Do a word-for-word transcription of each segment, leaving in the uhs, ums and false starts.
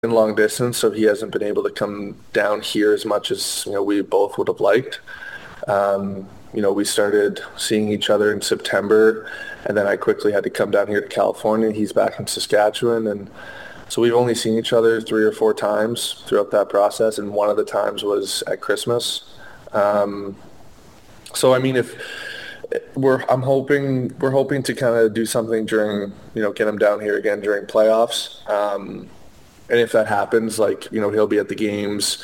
in long distance, so he hasn't been able to come down here as much as, you know, we both would have liked. Um, you know, we started seeing each other in September, and then I quickly had to come down here to California. He's back in Saskatchewan, and so we've only seen each other three or four times throughout that process, and one of the times was at Christmas. Um, so I mean, if we're, I'm hoping we're hoping to kind of do something during, you know, get him down here again during playoffs. Um, and if that happens, like, you know, he'll be at the games.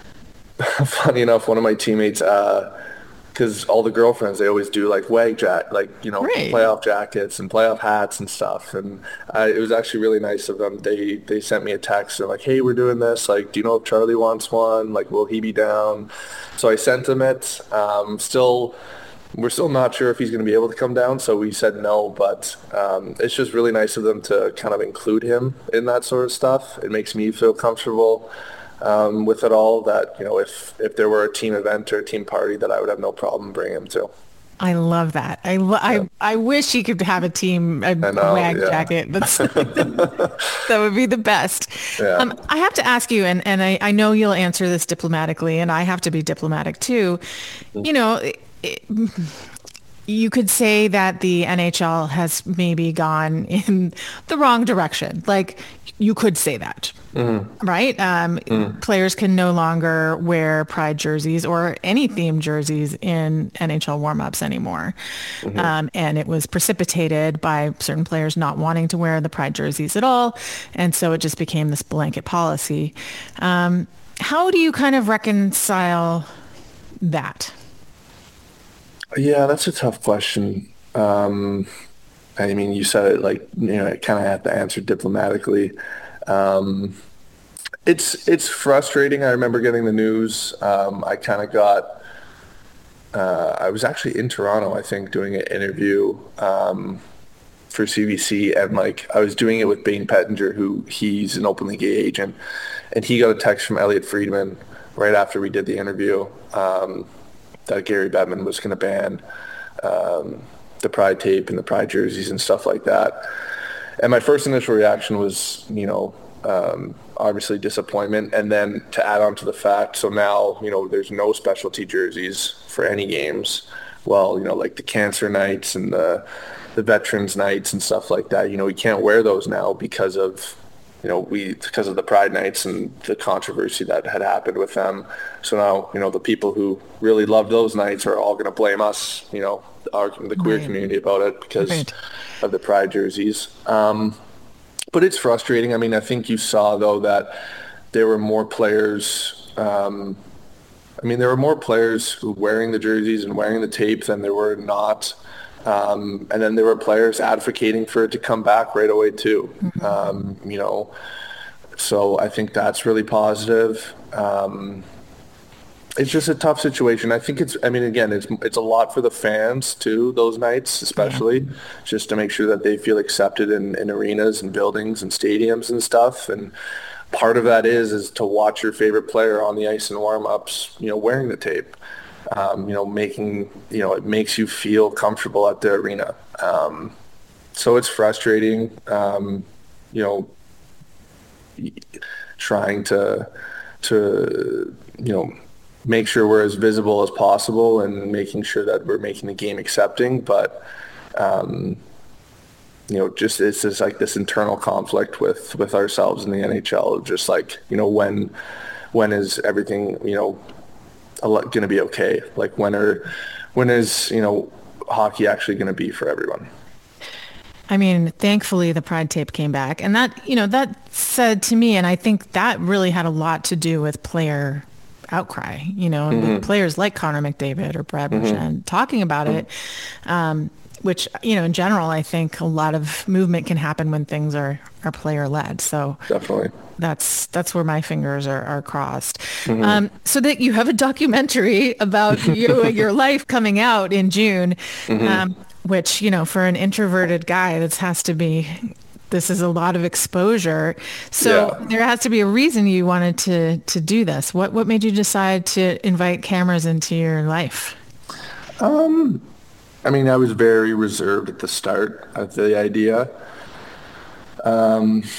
Funny enough, one of my teammates, uh, because all the girlfriends, they always do like wag jack, like, you know, Right. playoff jackets and playoff hats and stuff. And uh, it was actually really nice of them. They they sent me a text and like, hey, we're doing this. Like, do you know if Charlie wants one? Like, will he be down? So I sent him it. Um, still, we're still not sure if he's going to be able to come down. So we said no, but um, it's just really nice of them to kind of include him in that sort of stuff. It makes me feel comfortable um, with it all, that, you know, if if there were a team event or a team party, that I would have no problem bringing him to. I love that. I, lo- Yeah, I I wish he could have a team a I know. wag Yeah. jacket. That's that would be the best. Yeah. Um, I have to ask you, and and I, I know you'll answer this diplomatically, and I have to be diplomatic too. You know, it, it- you could say that the N H L has maybe gone in the wrong direction. Like you could say that, right? Um, players can no longer wear pride jerseys or any themed jerseys in N H L warmups anymore. Um, and it was precipitated by certain players not wanting to wear the pride jerseys at all. And so it just became this blanket policy. Um, how do you kind of reconcile that? Yeah, that's a tough question. Um, I mean, you said it like, you know, I kind of have to answer diplomatically. Um, it's it's frustrating. I remember getting the news. Um, I kind of got. Uh, I was actually in Toronto, I think, doing an interview um, for C B C, and like I was doing it with Bain Pettinger, who he's an openly gay agent, and he got a text from Elliot Friedman right after we did the interview, um, that Gary Bettman was going to ban um, the pride tape and the pride jerseys and stuff like that. And my first initial reaction was, you know, um, obviously disappointment. And then to add on to the fact, so now, you know, there's no specialty jerseys for any games. Well, you know, like the cancer nights and the the veterans nights and stuff like that, you know, we can't wear those now because of, you know, we because of the Pride Nights and the controversy that had happened with them. So now, you know, the people who really love those nights are all going to blame us, you know, our, the queer Right. community about it because Right. of the Pride jerseys. Um, but it's frustrating. I mean, I think you saw, though, that there were more players. Um, I mean, there were more players who wearing the jerseys and wearing the tape than there were not. Um, and then there were players advocating for it to come back right away, too. Um, you know, so I think that's really positive. Um, it's just a tough situation. I think it's, I mean, again, it's it's a lot for the fans too, those nights, Yeah. especially just to make sure that they feel accepted in, in arenas and buildings and stadiums and stuff. And part of that is, is to watch your favorite player on the ice in warm-ups, you know, wearing the tape. Um, you know, making, you know, it makes you feel comfortable at the arena. Um, so it's frustrating, um, you know, trying to, to, you know, make sure we're as visible as possible and making sure that we're making the game accepting. But, um, you know, just it's just like this internal conflict with, with ourselves in the N H L, just like, you know, when, when is everything, you know, going to be okay? Like when are, when is, you know, hockey actually going to be for everyone? I mean, thankfully the Pride tape came back. And that, you know, that said to me, and I think that really had a lot to do with player outcry, you know, and with Mm-hmm. players like Connor McDavid or Brad Mm-hmm. Marchand talking about it, um, which, you know, in general, I think a lot of movement can happen when things are, are player led. So Definitely. that's that's where my fingers are, are crossed. Mm-hmm. Um, so that you have a documentary about you and your life coming out in June, Mm-hmm. um, which, you know, for an introverted guy, this has to be, this is a lot of exposure. So Yeah. there has to be a reason you wanted to to do this. What what made you decide to invite cameras into your life? Um, I mean, I was very reserved at the start of the idea.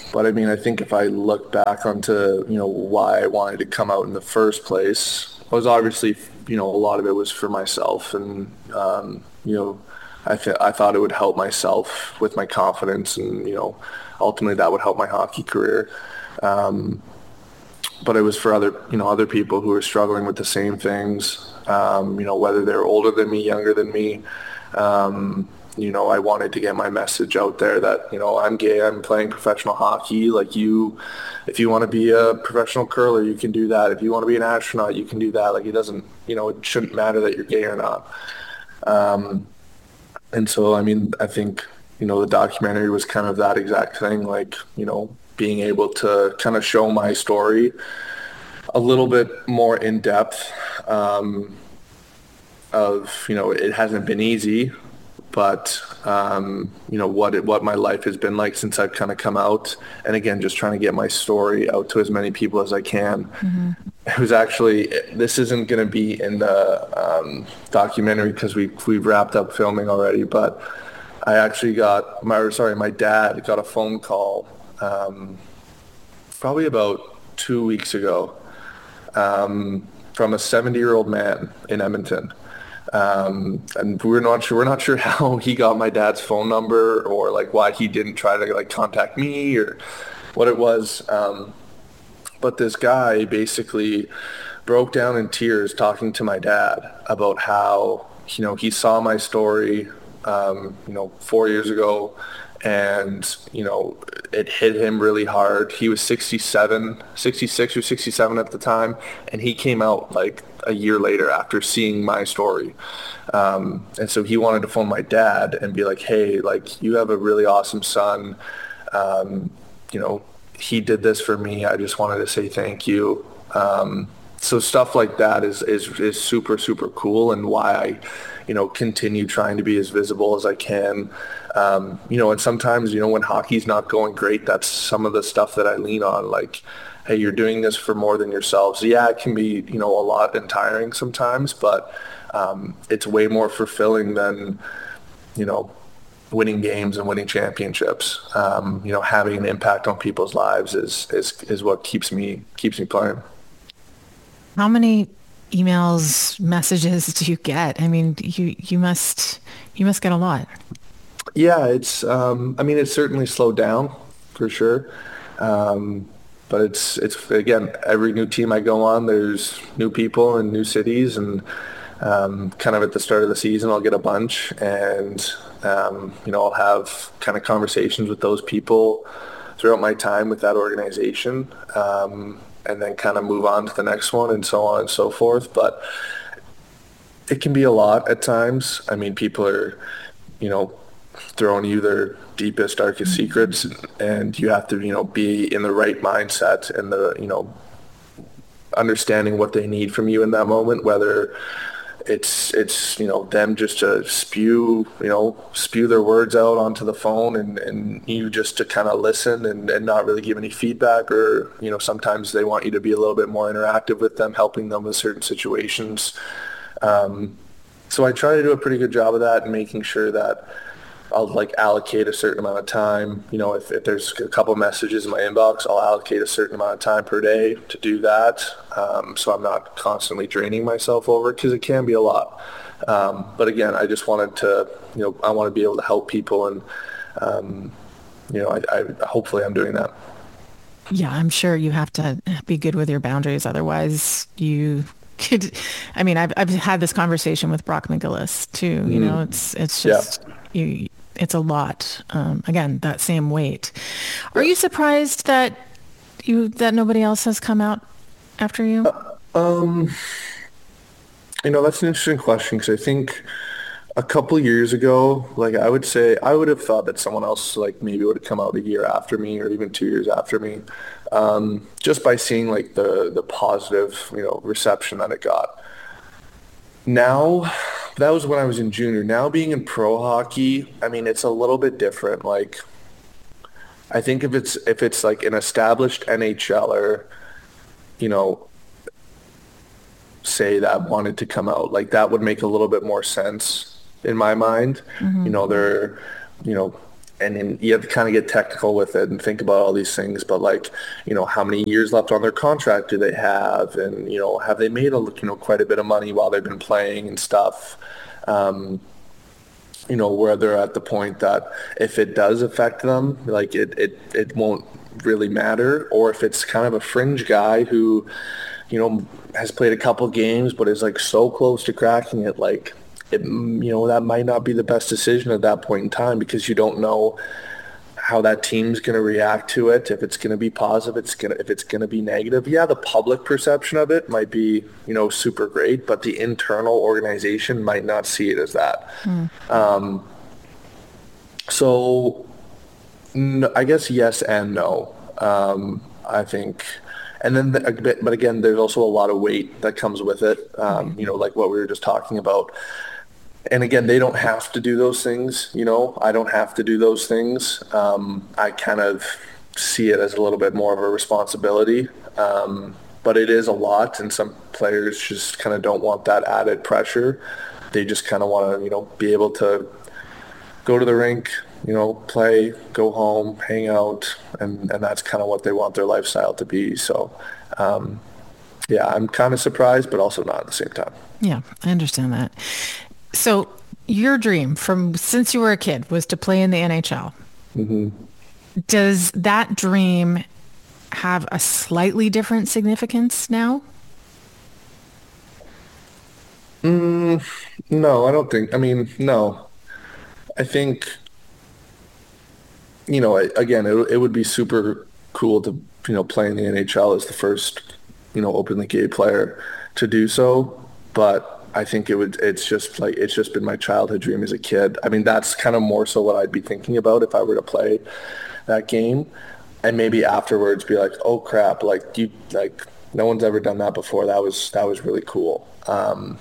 but I mean, I think if I look back onto, you know, why I wanted to come out in the first place, it was obviously, you know, a lot of it was for myself. And, um, you know, I, th- I thought it would help myself with my confidence, and, you know, ultimately that would help my hockey career. Um, but it was for other, you know, other people who were struggling with the same things, um, you know, whether they're older than me, younger than me. Um, you know, I wanted to get my message out there that, you know, I'm gay, I'm playing professional hockey. Like, you, if you want to be a professional curler, you can do that. If you want to be an astronaut, you can do that. Like, it doesn't, you know, it shouldn't matter that you're gay or not. Um, and so, I mean, I think, you know, the documentary was kind of that exact thing, like, you know, being able to kind of show my story a little bit more in depth, um, of, you know, it hasn't been easy, but, um, you know, what it, what my life has been like since I've kind of come out. And again, just trying to get my story out to as many people as I can. Mm-hmm. It was actually, this isn't going to be in the um, documentary because we, we've wrapped up filming already, but I actually got, my, sorry, my dad got a phone call um, probably about two weeks ago um, from a seventy-year-old man in Edmonton. Um, and we're not sure, we're not sure how he got my dad's phone number, or like why he didn't try to like contact me or what it was. Um, but this guy basically broke down in tears talking to my dad about how, you know, he saw my story, um, you know, four years ago, and, you know, it hit him really hard. He was sixty-seven, sixty-six or sixty-seven at the time, and he came out like a year later after seeing my story. Um, and so he wanted to phone my dad and be like, hey, like, you have a really awesome son. Um, you know, he did this for me. I just wanted to say thank you. Um, so stuff like that is, is, is super, super cool, and why I, you know, continue trying to be as visible as I can. Um, you know, and sometimes, you know, when hockey's not going great, that's some of the stuff that I lean on. Like, hey, you're doing this for more than yourselves. Yeah, it can be, you know, a lot and tiring sometimes, but um, it's way more fulfilling than, you know, winning games and winning championships. Um, you know, having an impact on people's lives is, is, is what keeps me, keeps me playing. How many emails, messages do you get? I mean, you, you must, you must get a lot. Yeah, it's, um, I mean, it's certainly slowed down for sure. Um, but it's, it's, again, every new team I go on, there's new people and new cities, and um, kind of at the start of the season, I'll get a bunch, and, um, you know, I'll have kind of conversations with those people throughout my time with that organization, um, and then kind of move on to the next one, and so on and so forth. But it can be a lot at times. I mean, people are, you know, throwing you their deepest, darkest secrets, and you have to, you know, be in the right mindset and the, you know, understanding what they need from you in that moment, whether it's, it's, you know, them just to spew, you know, spew their words out onto the phone, and, and you just to kind of listen and, and not really give any feedback, or, you know, sometimes they want you to be a little bit more interactive with them, helping them with certain situations. Um, so I try to do a pretty good job of that, and making sure that I'll like allocate a certain amount of time. You know, if, if there's a couple messages in my inbox, I'll allocate a certain amount of time per day to do that. Um, so I'm not constantly draining myself over it, because it can be a lot. Um, but again, I just wanted to, you know, I want to be able to help people, and, um, you know, I, I hopefully I'm doing that. Yeah, I'm sure you have to be good with your boundaries. Otherwise you could, I mean, I've, I've had this conversation with Brock McGillis too. You know, it's, it's just, yeah. you, it's a lot. Um, again, that same weight. Are you surprised that you, that nobody else has come out after you? Uh, um, you know, that's an interesting question, because I think a couple years ago, like, I would say, I would have thought that someone else, like, maybe would have come out a year after me, or even two years after me, um, just by seeing like the, the positive, you know, reception that it got. Now, that was when I was in junior. Now being in pro hockey, I mean, it's a little bit different. Like, I think if it's if it's like an established NHLer, you know, say that wanted to come out, like, that would make a little bit more sense in my mind. Mm-hmm. You know, they're, you know, and then you have to kind of get technical with it and think about all these things. But like, you know, how many years left on their contract do they have? And, you know, have they made a, you know, quite a bit of money while they've been playing and stuff? Um, you know, where they're at the point that if it does affect them, like it, it, it won't really matter. Or if it's kind of a fringe guy who, you know, has played a couple games, but is like so close to cracking it, like, it, you know, that might not be the best decision at that point in time, because you don't know how that team's going to react to it. If it's going to be positive, it's going to, if it's going to be negative. Yeah, the public perception of it might be, you know, super great, but the internal organization might not see it as that. Mm. Um, so no, I guess yes and no. Um, I think, and then the, a bit, but again, there's also a lot of weight that comes with it. Um, mm-hmm. You know, like what we were just talking about. And again, they don't have to do those things, you know, I don't have to do those things. Um, I kind of see it as a little bit more of a responsibility, um, but it is a lot. And some players just kind of don't want that added pressure. They just kind of want to, you know, be able to go to the rink, you know, play, go home, hang out. And, and that's kind of what they want their lifestyle to be. So, um, yeah, I'm kind of surprised, but also not at the same time. Yeah, I understand that. So your dream from since you were a kid was to play in the N H L. Mm-hmm. Does that dream have a slightly different significance now? Mm, no, I don't think. I mean, no. I think, you know, again, it, it would be super cool to, you know, play in the N H L as the first, you know, openly gay player to do so. But I think it would, it's just like, it's just been my childhood dream as a kid. I mean, that's kind of more so what I'd be thinking about if I were to play that game, and maybe afterwards be like, oh crap, like you, like no one's ever done that before. That was, that was really cool. Um,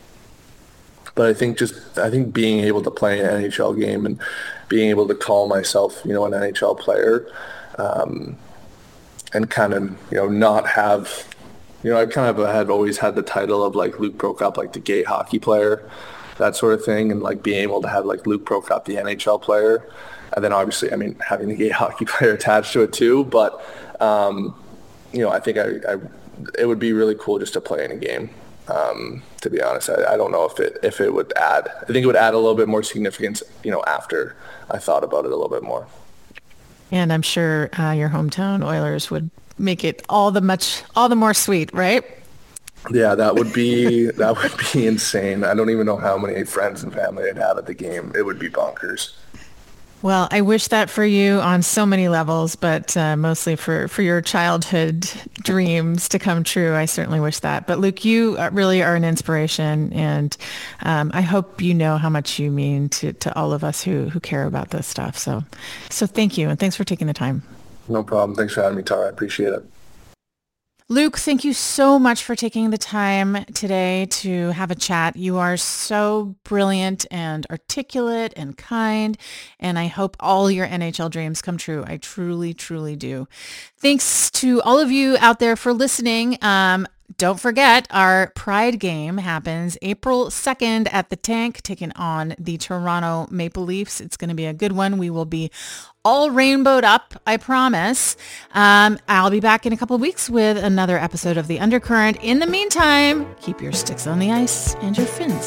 but I think just, I think being able to play an N H L game and being able to call myself, you know, an N H L player, um, and kind of, you know, not have, you know, I kind of had always had the title of like Luke Prokop, like the gay hockey player, that sort of thing. And like being able to have like Luke Prokop, the N H L player. And then obviously, I mean, having the gay hockey player attached to it too. But, um, you know, I think I, I, it would be really cool just to play in a game. Um, to be honest, I, I don't know if it, if it would add, I think it would add a little bit more significance, you know, after I thought about it a little bit more. And I'm sure uh, your hometown Oilers would make it all the much, all the more sweet, right? Yeah, that would be, that would be insane. I don't even know how many friends and family I'd have at the game. It would be bonkers. Well, I wish that for you on so many levels, but uh, mostly for, for your childhood dreams to come true. I certainly wish that. But Luke, you really are an inspiration, and um, I hope you know how much you mean to, to all of us who, who care about this stuff. So, so thank you, and thanks for taking the time. No problem. Thanks for having me, Tara. I appreciate it. Luke, thank you so much for taking the time today to have a chat. You are so brilliant and articulate and kind, and I hope all your N H L dreams come true. I truly, truly do. Thanks to all of you out there for listening. Um, Don't forget, our Pride game happens April second at the Tank, taking on the Toronto Maple Leafs. It's going to be a good one. We will be all rainbowed up, I promise. Um, I'll be back in a couple of weeks with another episode of The Undercurrent. In the meantime, keep your sticks on the ice and your fins